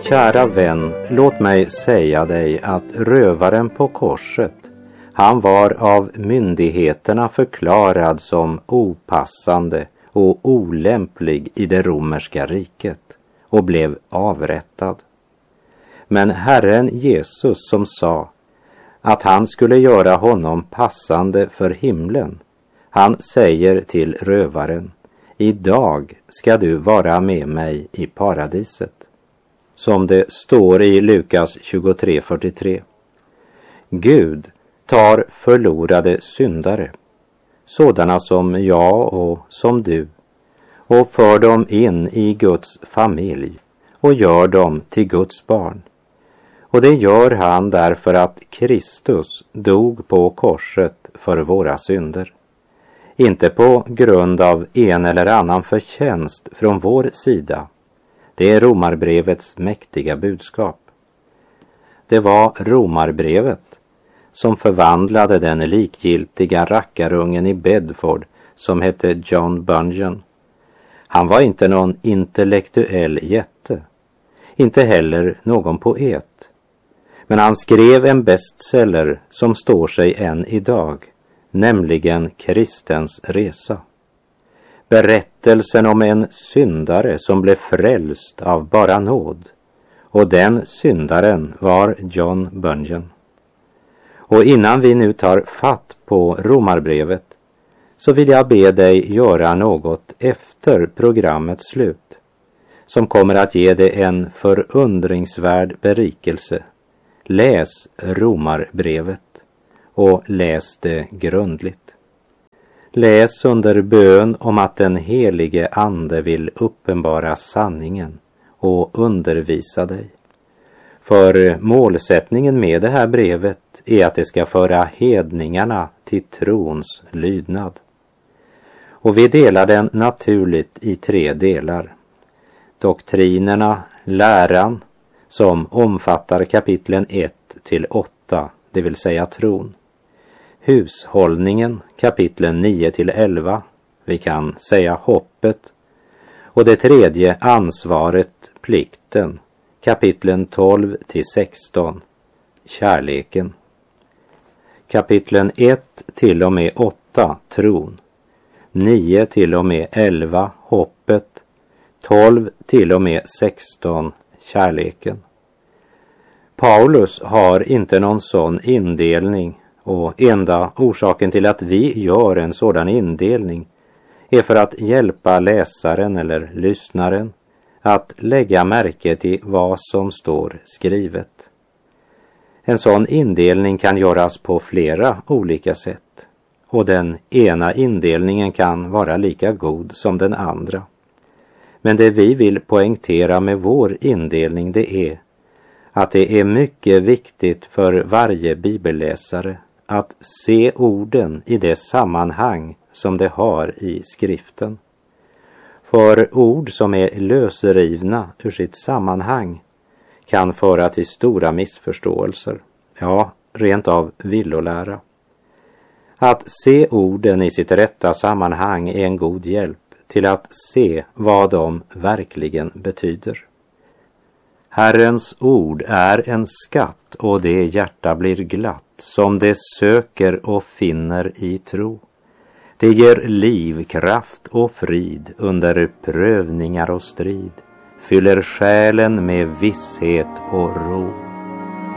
Kära vän, låt mig säga dig att rövaren på korset, han var av myndigheterna förklarad som opassande och olämplig i det romerska riket och blev avrättad. Men Herren Jesus, som sa att han skulle göra honom passande för himlen, han säger till rövaren: idag ska du vara med mig i paradiset. Som det står i Lukas 23:43. Gud tar förlorade syndare, sådana som jag och som du, och för dem in i Guds familj och gör dem till Guds barn. Och det gör han därför att Kristus dog på korset för våra synder. Inte på grund av en eller annan förtjänst från vår sida. Det är Romarbrevets mäktiga budskap. Det var Romarbrevet som förvandlade den likgiltiga rackarungen i Bedford som hette John Bunyan. Han var inte någon intellektuell jätte, inte heller någon poet. Men han skrev en bestseller som står sig än idag, nämligen Kristens resa. Berättelsen om en syndare som blev frälst av bara nåd. Och den syndaren var John Bunyan. Och innan vi nu tar fatt på Romarbrevet så vill jag be dig göra något efter programmets slut som kommer att ge dig en förundringsvärd berikelse. Läs Romarbrevet och läs det grundligt. Läs under bön om att den helige ande vill uppenbara sanningen och undervisa dig. För målsättningen med det här brevet är att det ska föra hedningarna till trons lydnad. Och vi delar den naturligt i 3 delar. Doktrinerna, läran, som omfattar kapitlen 1-8, det vill säga tron. Hushållningen, kapitlen 9-11, vi kan säga hoppet. Och det 3, ansvaret, plikten, kapitlen 12-16, kärleken. Kapitlen 1-8, tron. 9-11, hoppet. 12-16, kärleken. Paulus har inte någon sån indelning, och enda orsaken till att vi gör en sådan indelning är för att hjälpa läsaren eller lyssnaren att lägga märke till vad som står skrivet. En sån indelning kan göras på flera olika sätt, och den ena indelningen kan vara lika god som den andra. Men det vi vill poängtera med vår indelning, det är att det är mycket viktigt för varje bibelläsare att se orden i det sammanhang som det har i skriften. För ord som är lösrivna ur sitt sammanhang kan föra till stora missförståelser, ja, rent av villolära. Att se orden i sitt rätta sammanhang är en god hjälp till att se vad de verkligen betyder. Herrens ord är en skatt, och det hjärta blir glatt som det söker och finner i tro. Det ger liv, kraft och frid under prövningar och strid, fyller själen med visshet och ro.